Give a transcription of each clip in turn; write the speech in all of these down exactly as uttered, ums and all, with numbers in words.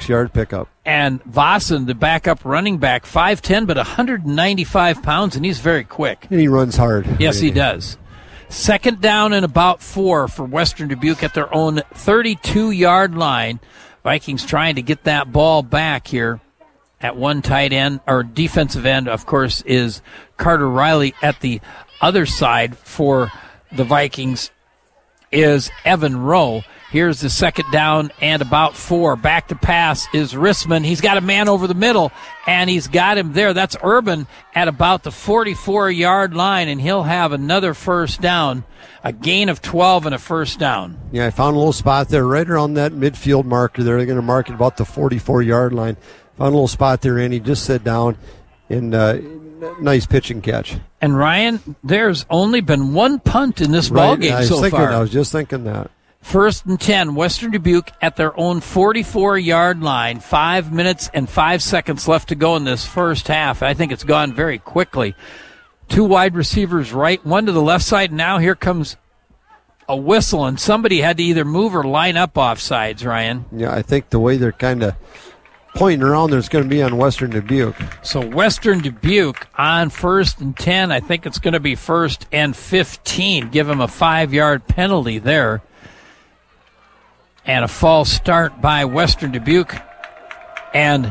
six-yard pickup. And Vossen, the backup running back, five ten, but one hundred ninety-five pounds, and he's very quick. And he runs hard. Yes, he does. Second down and about four for Western Dubuque at their own thirty-two-yard line. Vikings trying to get that ball back here at one tight end, or defensive end, of course, is Carter Riley. At the other side for the Vikings is Evan Rowe. Here's the second down and about four. Back to pass is Rissman. He's got a man over the middle, and he's got him there. That's Urban at about the forty-four-yard line, and he'll have another first down, a gain of twelve and a first down. Yeah, I found a little spot there right around that midfield marker there. They're going to mark it about the forty-four-yard line. Found a little spot there, Andy. Just sit down, and uh, nice pitch and catch. And, Ryan, there's only been one punt in this right, ball game so thinking, far. I was just thinking that. First and ten, Western Dubuque at their own forty-four-yard line. Five minutes and five seconds left to go in this first half. I think it's gone very quickly. Two wide receivers right, one to the left side. Now here comes a whistle, and somebody had to either move or line up off sides, Ryan. Yeah, I think the way they're kind of pointing around there is going to be on Western Dubuque. So Western Dubuque on first and ten. I think it's going to be first and fifteen. Give them a five-yard penalty there. And a false start by Western Dubuque. And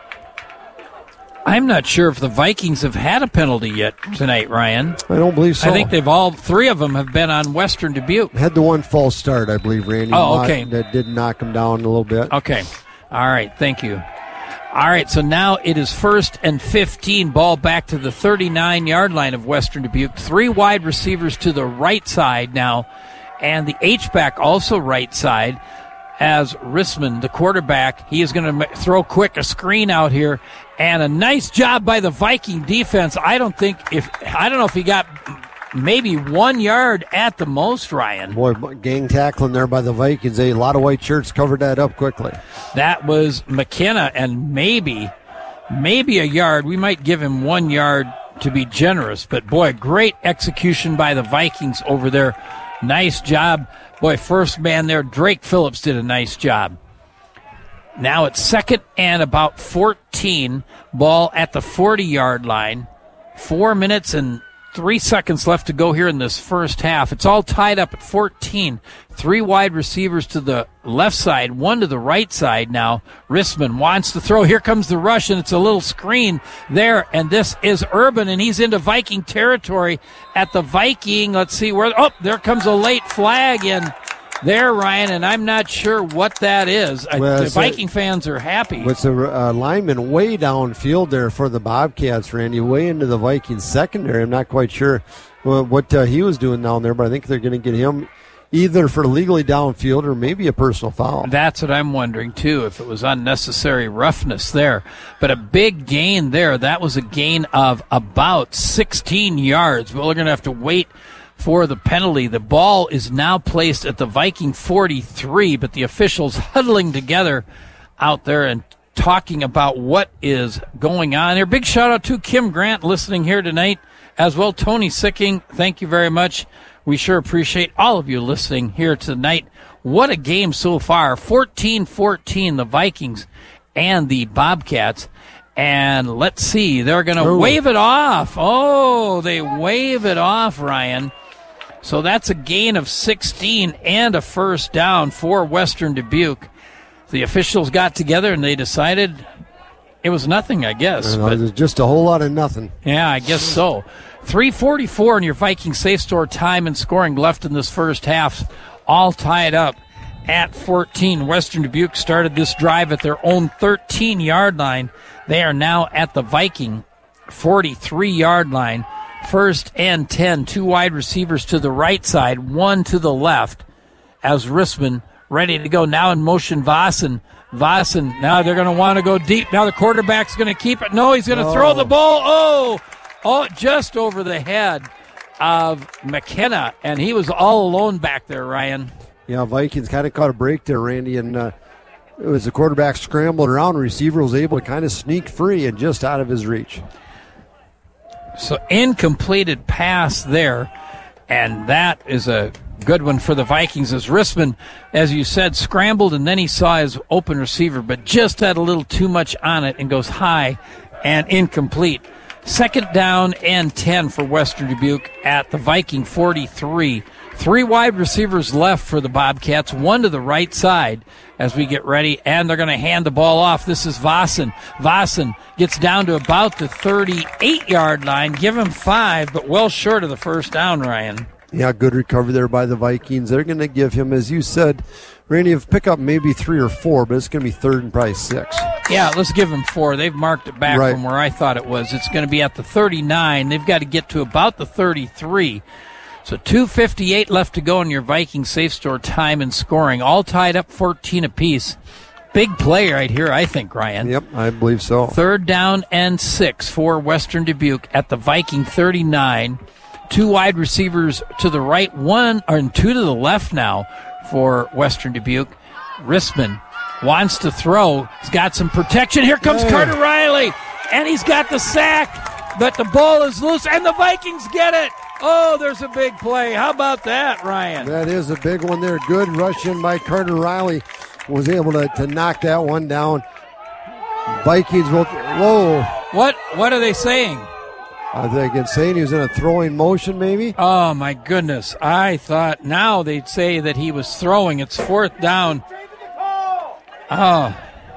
I'm not sure if the Vikings have had a penalty yet tonight, Ryan. I don't believe so. I think they've all, three of them have been on Western Dubuque. Had the one false start, I believe, Randy. Oh, okay. That did knock him down a little bit. Okay. All right. Thank you. All right. So now it is first and fifteen. Ball back to the thirty-nine-yard line of Western Dubuque. Three wide receivers to the right side now. And the H-back also right side. As Rissman, the quarterback, he is going to throw quick a screen out here, and a nice job by the Viking defense. I don't think if I don't know if he got maybe one yard at the most, Ryan. Boy, gang tackling there by the Vikings. A lot of white shirts covered that up quickly. That was McKenna, and maybe, maybe a yard. We might give him one yard to be generous, but boy, great execution by the Vikings over there. Nice job. Boy, first man there, Drake Phillips did a nice job. Now it's second and about fourteen. Ball at the forty-yard line. Four minutes and three seconds left to go here in this first half. It's all tied up at fourteen. Three wide receivers to the left side, one to the right side now. Rissman wants to throw. Here comes the rush, and it's a little screen there. And this is Urban, and he's into Viking territory at the Viking. Let's see where. Oh, there comes a late flag in there, Ryan, and I'm not sure what that is. Well, the Viking a, fans are happy. It's a uh, lineman way downfield there for the Bobcats, Randy, way into the Vikings secondary. I'm not quite sure what uh, he was doing down there, but I think they're going to get him either for legally downfield or maybe a personal foul. That's what I'm wondering, too, if it was unnecessary roughness there. But a big gain there. That was a gain of about sixteen yards. But we're going to have to wait for the penalty. The ball is now placed at the Viking forty-three, but the officials huddling together out there and talking about what is going on here. Big shout-out to Kim Grant listening here tonight as well. Tony Sicking, thank you very much. We sure appreciate all of you listening here tonight. What a game so far. fourteen fourteen, the Vikings and the Bobcats. And let's see, they're going to wave it off. Oh, they wave it off, Ryan. So that's a gain of sixteen and a first down for Western Dubuque. The officials got together and they decided it was nothing, I guess. I know, but, it was just a whole lot of nothing. Yeah, I guess so. three forty-four in your Viking Safe Store time and scoring left in this first half. All tied up at fourteen. Western Dubuque started this drive at their own thirteen-yard line. They are now at the Viking forty-three-yard line. First and ten. Two wide receivers to the right side, one to the left. As Rissman ready to go. Now in motion, Vossen. Vossen, now they're going to want to go deep. Now the quarterback's going to keep it. No, he's going to oh. throw the ball. Oh, oh, just over the head of McKenna, and he was all alone back there, Ryan. Yeah, Vikings kind of caught a break there, Randy, and uh, it was the quarterback scrambled around. Receiver was able to kind of sneak free and just out of his reach. So incompleted pass there, and that is a good one for the Vikings as Rissman, as you said, scrambled and then he saw his open receiver, but just had a little too much on it and goes high and incomplete. Second down and ten for Western Dubuque at the Viking forty-three. Three wide receivers left for the Bobcats, one to the right side as we get ready, and they're going to hand the ball off. This is Vossen. Vossen gets down to about the thirty-eight-yard line. Give him five, but well short of the first down, Ryan. Yeah, good recovery there by the Vikings. They're going to give him, as you said, Randy, if pick up maybe three or four, but it's going to be third and probably six. Yeah, let's give them four. They've marked it back right from where I thought it was. It's going to be at the thirty-nine. They've got to get to about the thirty-three. So two fifty-eight left to go in your Viking Safe Store time and scoring. All tied up fourteen apiece. Big play right here, I think, Ryan. Yep, I believe so. Third down and six for Western Dubuque at the Viking thirty-nine. Two wide receivers to the right, one or two to the left now for Western Dubuque. Rissman wants to throw. He's got some protection. Here comes hey. Carter Riley, and he's got the sack, but the ball is loose, and the Vikings get it. Oh, there's a big play. How about that, Ryan? That is a big one there. Good rush in by Carter Riley. Was able to, to knock that one down. Vikings will... Whoa. What, what are they saying? I think it's saying he was in a throwing motion, maybe. Oh, my goodness. I thought now they'd say that he was throwing. It's fourth down. Oh.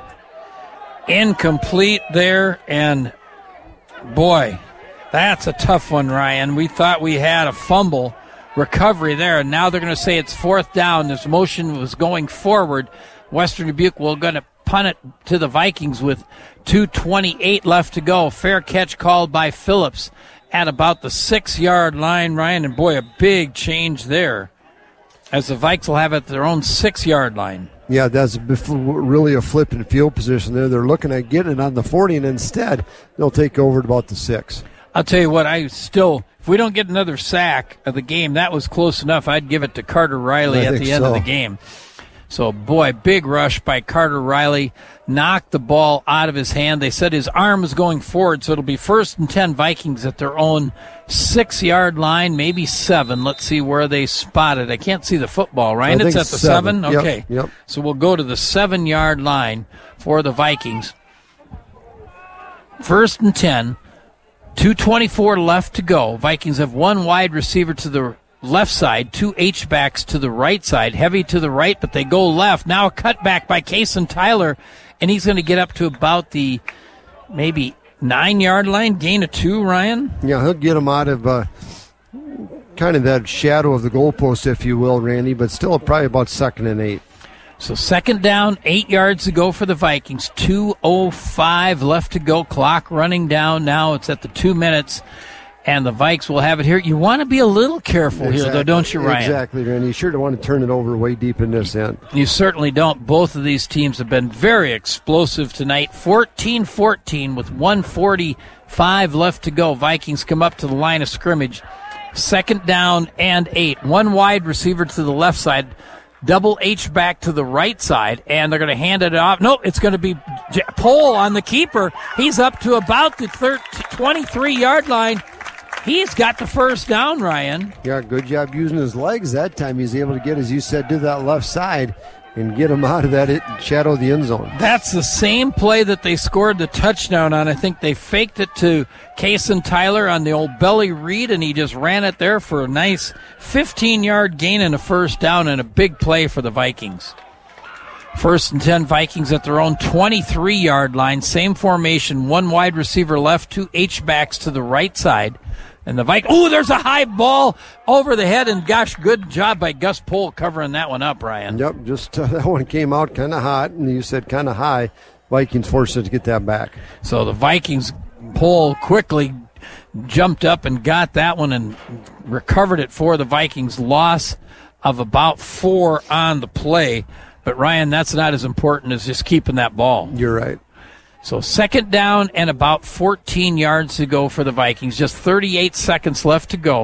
Incomplete there, and boy, that's a tough one, Ryan. We thought we had a fumble recovery there, and now they're going to say it's fourth down. This motion was going forward. Western Dubuque will going to punt it to the Vikings with two twenty-eight left to go. Fair catch called by Phillips at about the six-yard line, Ryan. And, boy, a big change there as the Vikes will have it at their own six-yard line. Yeah, that's really a flip in field position there. They're looking at getting it on the forty, and instead they'll take over at about the six. I'll tell you what, I still, if we don't get another sack of the game, that was close enough. I'd give it to Carter Riley I at the end so. of the game. So, boy, big rush by Carter Riley. Knocked the ball out of his hand. They said his arm was going forward, so it'll be first and ten Vikings at their own six-yard line, maybe seven. Let's see where they spot it. I can't see the football, Ryan. I It's think at the seven. seven? Yep, Okay. yep. So we'll go to the seven-yard line for the Vikings. First and ten. two twenty-four left to go. Vikings have one wide receiver to the left side, two H-backs to the right side, heavy to the right, but they go left. Now a cutback by Kason Tyler, and he's going to get up to about the maybe nine-yard line, gain of two, Ryan? Yeah, he'll get him out of uh, kind of that shadow of the goalpost, if you will, Randy, but still probably about second and eight. So second down, eight yards to go for the Vikings. two oh five left to go. Clock running down now. It's at the two minutes. And the Vikes will have it here. You want to be a little careful exactly. here, though, don't you, Ryan? Exactly, Randy. You sure don't want to turn it over way deep in this end. You certainly don't. Both of these teams have been very explosive tonight. fourteen fourteen with one forty-five left to go. Vikings come up to the line of scrimmage. Second down and eight. One wide receiver to the left side. Double H back to the right side, and they're going to hand it off. Nope, it's going to be Pohl on the keeper. He's up to about the twenty-three-yard line. He's got the first down, Ryan. Yeah, good job using his legs that time. He's able to get, as you said, to that left side and get him out of that it, shadow of the end zone. That's the same play that they scored the touchdown on. I think they faked it to Kason Tyler on the old belly read, and he just ran it there for a nice fifteen-yard gain and a first down and a big play for the Vikings. First and ten Vikings at their own twenty-three-yard line. Same formation, one wide receiver left, two H-backs to the right side. And the Vikings, oh, there's a high ball over the head, and gosh, good job by Gus Pohl covering that one up, Ryan. Yep, just uh, that one came out kind of hot, and you said kind of high. Vikings forced it to get that back. So the Vikings, Pohl quickly jumped up and got that one and recovered it for the Vikings. Loss of about four on the play. But, Ryan, that's not as important as just keeping that ball. You're right. So second down and about fourteen yards to go for the Vikings. Just thirty-eight seconds left to go.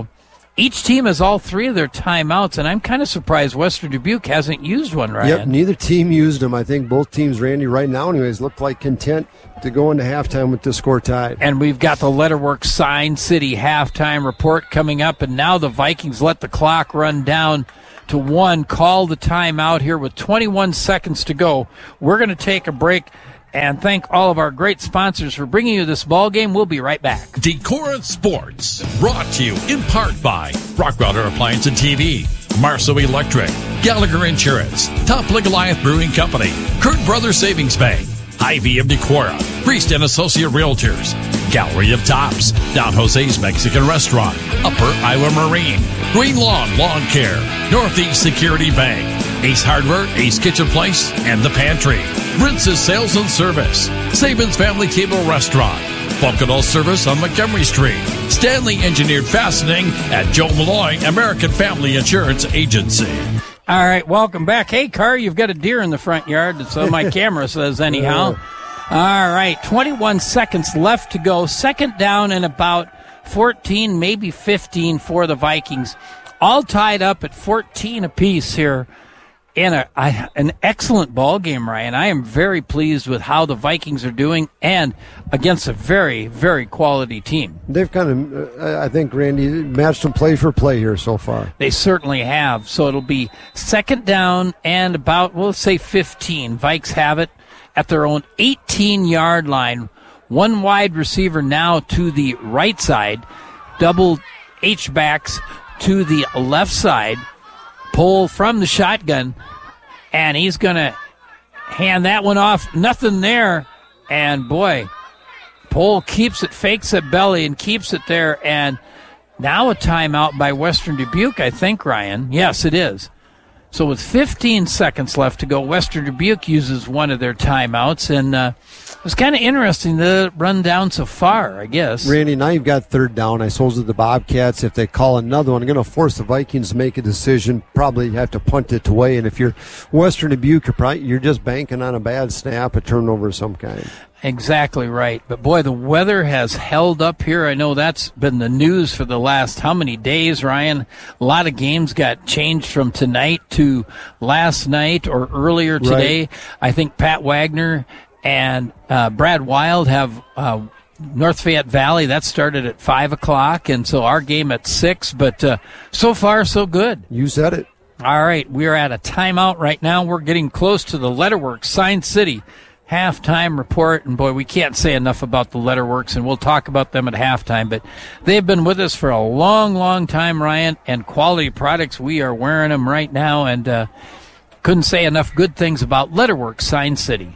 Each team has all three of their timeouts, and I'm kind of surprised Western Dubuque hasn't used one, Ryan. Yep, neither team used them. I think both teams, Randy, right now anyways, look like content to go into halftime with the score tied. And we've got the Letterworks Sign City halftime report coming up, and now the Vikings let the clock run down to one, call the timeout here with twenty-one seconds to go. We're going to take a break and thank all of our great sponsors for bringing you this ball game. We'll be right back. Decorah Sports, brought to you in part by Rockwater Appliance and T V, Marceau Electric, Gallagher Insurance, Top League Goliath Brewing Company, Kurt Brothers Savings Bank, Hy-Vee of Decorah, Priest and Associate Realtors, Gallery of Tops, Don Jose's Mexican Restaurant, Upper Iowa Marine, Green Lawn Lawn Care, Northeast Security Bank, Ace Hardware, Ace Kitchen Place, and The Pantry, Rince's Sales and Service, Saban's Family Cable Restaurant, Bunkadal Service on Montgomery Street, Stanley Engineered Fastening at Joe Malloy American Family Insurance Agency. All right, welcome back. Hey, Carr, you've got a deer in the front yard, so my camera says anyhow. All right, twenty-one seconds left to go. Second down and about fourteen, maybe fifteen for the Vikings. All tied up at fourteen apiece here. In a, I, an excellent ball game, Ryan. I am very pleased with how the Vikings are doing and against a very, very quality team. They've kind of, uh, I think, Randy, matched them play for play here so far. They certainly have. So it'll be second down and about, well, let's say fifteen. Vikes have it at their own eighteen-yard line. One wide receiver now to the right side. Double H-backs to the left side. Pull from the shotgun, and he's going to hand that one off. Nothing there, and boy, Pohl keeps it, fakes it belly, and keeps it there, and now a timeout by Western Dubuque, I think, Ryan. Yes, it is. So with fifteen seconds left to go, Western Dubuque uses one of their timeouts, and uh, it was kind of interesting to run down so far, I guess. Randy, now you've got third down. I suppose with the Bobcats, if they call another one, they're going to force the Vikings to make a decision, probably have to punt it away. And if you're Western Dubuque, you're, probably, you're just banking on a bad snap, a turnover of some kind. Exactly right. But, boy, the weather has held up here. I know that's been the news for the last how many days, Ryan? A lot of games got changed from tonight to last night or earlier today. Right. I think Pat Wagner and uh, Brad Wild have uh, North Fayette Valley. That started at five o'clock, and so our game at six. But uh, so far, so good. You said it. All right, we're at a timeout right now. We're getting close to the Letterworks Sign City halftime report, and boy, we can't say enough about the Letterworks, and we'll talk about them at halftime, but they've been with us for a long, long time, Ryan, and quality products. We are wearing them right now, and uh, couldn't say enough good things about Letterworks Sign City.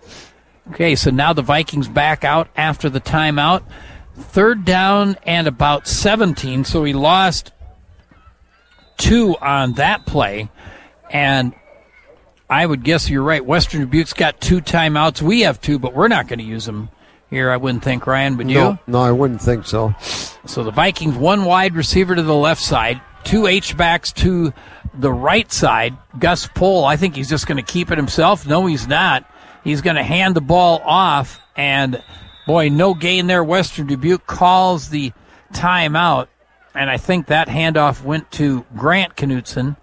Okay, so now the Vikings back out after the timeout. Third down and about seventeen, so he lost two on that play, and I would guess you're right. Western Dubuque's got two timeouts. We have two, but we're not going to use them here, I wouldn't think, Ryan, would you? No, no, I wouldn't think so. So the Vikings, one wide receiver to the left side, two H-backs to the right side. Gus Pohl, I think he's just going to keep it himself. No, he's not. He's going to hand the ball off, and, boy, no gain there. Western Dubuque calls the timeout, and I think that handoff went to Grant Knutson.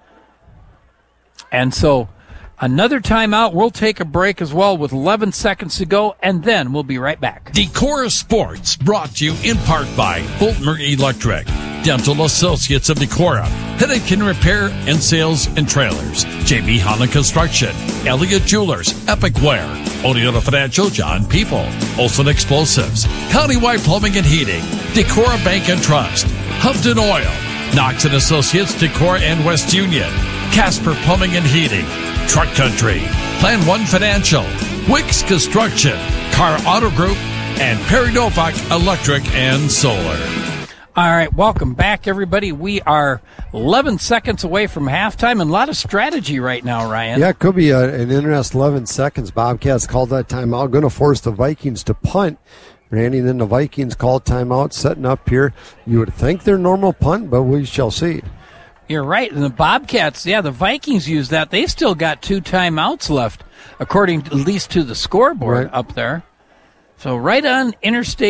And so another timeout. We'll take a break as well with eleven seconds to go, and then we'll be right back. Decorah Sports, brought to you in part by Boltmer Electric, Dental Associates of Decorah, Henneken Repair and Sales and Trailers, J B Holland Construction, Elliott Jewelers, Epic Wear, Oneota Financial, John People, Olson Explosives, Countywide Plumbing and Heating, Decorah Bank and Trust, Humpton Oil, Knox and Associates, Decorah and West Union, Casper Plumbing and Heating, Truck Country, Plan One Financial, Wicks Construction, Car Auto Group, and Perry Novak Electric and Solar. All right, welcome back, everybody. We are eleven seconds away from halftime, and a lot of strategy right now, Ryan. Yeah, it could be a, an interesting eleven seconds. Bobcats called that timeout, going to force the Vikings to punt. Randy, then the Vikings called timeout, setting up here. You would think their normal punt, but we shall see. You're right. And the Bobcats, yeah, the Vikings used that. They still got two timeouts left, according to, at least to the scoreboard right up there. So right on Interstate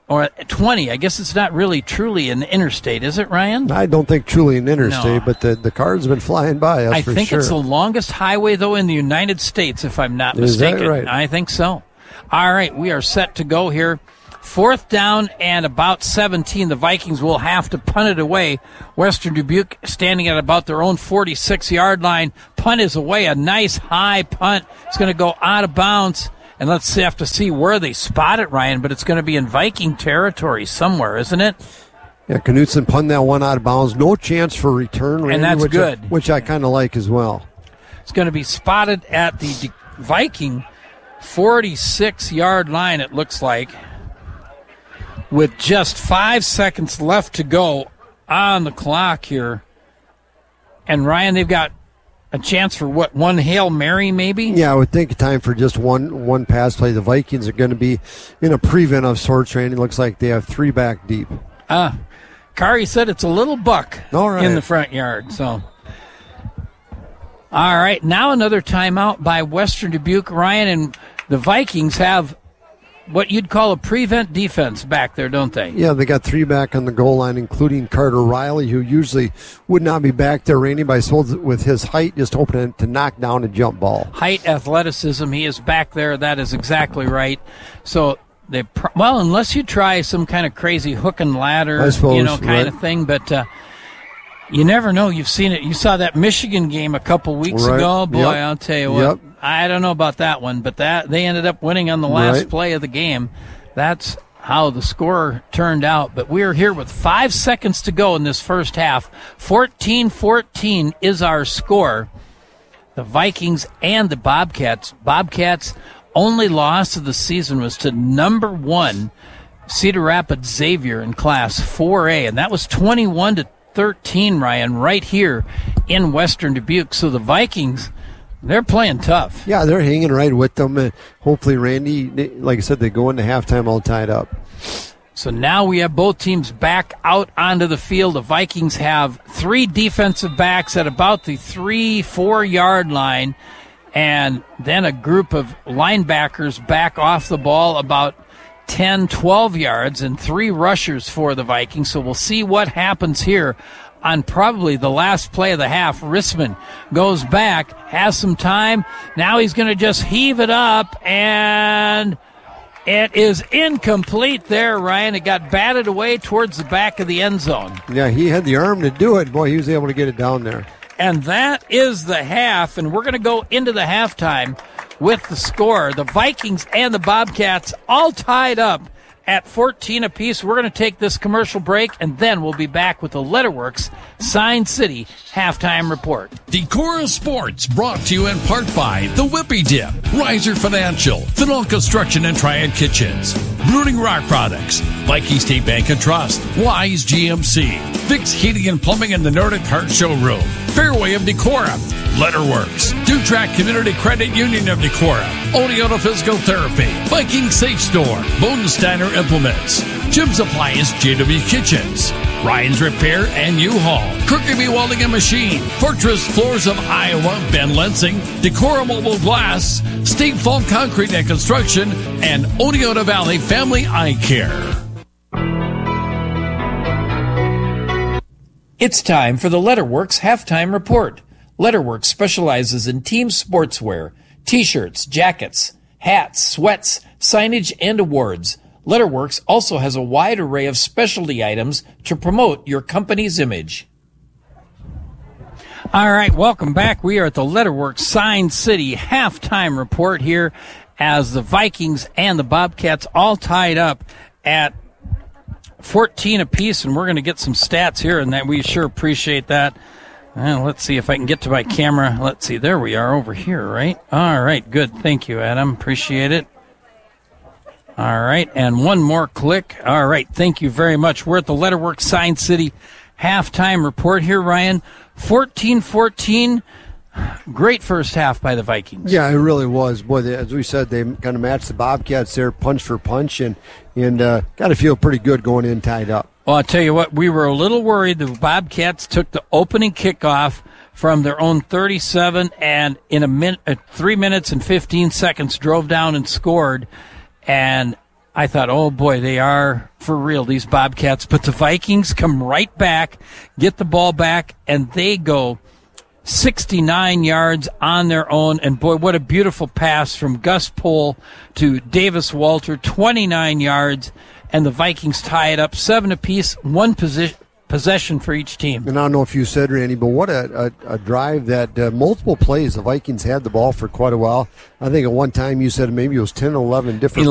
or twenty. I guess it's not really truly an interstate, is it, Ryan? I don't think truly an interstate, No. but the, the cars have been flying by us I for think sure. it's the longest highway, though, in the United States, if I'm not Is that mistaken. right? I think so. All right, we are set to go here. Fourth down and about seventeen. The Vikings will have to punt it away. Western Dubuque standing at about their own forty-six-yard line. Punt is away. A nice high punt. It's going to go out of bounds. And let's have to see where they spot it, Ryan, but it's going to be in Viking territory somewhere, isn't it? Yeah, Knutson punted that one out of bounds. No chance for return, Randy, And that's which good. I, which I kind of like as well. It's going to be spotted at the D- Viking forty-six-yard line, it looks like, with just five seconds left to go on the clock here. And, Ryan, they've got a chance for, what, one Hail Mary maybe? Yeah, I would think time for just one one pass play. The Vikings are going to be in a prevent of sorts, Randy. Looks like they have three back deep. Uh, Kari said it's a little buck All right. in the front yard. So, all right, now another timeout by Western Dubuque. Ryan, and the Vikings have what you'd call a prevent defense back there, don't they? Yeah, they got three back on the goal line, including Carter Riley, who usually would not be back there, Randy, but I suppose with his height, just hoping to knock down a jump ball. Height, athleticism, he is back there. That is exactly right. So, they pr- well, unless you try some kind of crazy hook and ladder, I suppose, you know, kind right. of thing, but uh, you never know. You've seen it. You saw that Michigan game a couple weeks Right. ago. Boy, Yep. I'll tell you what. Yep. I don't know about that one, but that they ended up winning on the last Right. play of the game. That's how the score turned out. But we are here with five seconds to go in this first half. fourteen fourteen is our score. The Vikings and the Bobcats. Bobcats' only loss of the season was to number one Cedar Rapids Xavier in Class four A, and that was twenty-one to thirteen, Ryan, right here in Western Dubuque. So the Vikings, they're playing tough. Yeah, they're hanging right with them. And hopefully, Randy, they, like I said, they go into halftime all tied up. So now we have both teams back out onto the field. The Vikings have three defensive backs at about the three, four-yard line, and then a group of linebackers back off the ball about ten, twelve yards, and three rushers for the Vikings. So we'll see what happens here on probably the last play of the half. Rissman goes back, has some time. Now he's going to just heave it up, and it is incomplete there, Ryan. It got batted away towards the back of the end zone. Yeah, he had the arm to do it. Boy, he was able to get it down there. And that is the half, and we're going to go into the halftime with the score. The Vikings and the Bobcats all tied up at fourteen apiece. We're going to take this commercial break, and then we'll be back with the Letterworks Sign City halftime report. Decora Sports brought to you in part by The Whippy Dip, Riser Financial, Fennell Construction and Triad Kitchens, Brooding Rock Products, Viking State Bank and Trust, Wise G M C, Fix Heating and Plumbing in the Nordic Heart Showroom, Fairway of Decora, Letterworks, Dutrack Community Credit Union of Decora, Oneota Physical Therapy, Viking Safe Store, Bodensteiner Implements, Jim's Appliance, J W Kitchens, Ryan's Repair and U-Haul, Kirkby Welding and Machine, Fortress Floors of Iowa, Ben Lensing, Decora Mobile Glass, State Fall Concrete and Construction, and Oneota Valley Family Eye Care. It's time for the Letterworks halftime report. Letterworks specializes in team sportswear, t-shirts, jackets, hats, sweats, signage, and awards. Letterworks also has a wide array of specialty items to promote your company's image. All right, welcome back. We are at the Letterworks Sign City halftime report here as the Vikings and the Bobcats all tied up at fourteen apiece, and we're going to get some stats here, and that we sure appreciate that. Well, let's see if I can get to my camera. Let's see. There we are over here, right? All right, good. Thank you, Adam. Appreciate it. All right, and one more click. All right, thank you very much. We're at the Letterworks Sign City halftime report here, Ryan. fourteen fourteen. Great first half by the Vikings. Yeah, it really was. Boy, they, as we said, they kind of matched the Bobcats there, punch for punch, and, and uh, got to feel pretty good going in tied up. Well, I'll tell you what, we were a little worried. The Bobcats took the opening kickoff from their own thirty-seven, and in a minute, uh, three minutes and fifteen seconds, drove down and scored. And I thought, oh, boy, they are for real, these Bobcats. But the Vikings come right back, get the ball back, and they go sixty-nine yards on their own. And, boy, what a beautiful pass from Gus Pohl to Davis Walter, twenty-nine yards. And the Vikings tie it up seven apiece, one position. Possession for each team. And I don't know if you said, Randy, but what a, a, a drive that uh, multiple plays. The Vikings had the ball for quite a while. I think at one time you said maybe it was ten or eleven different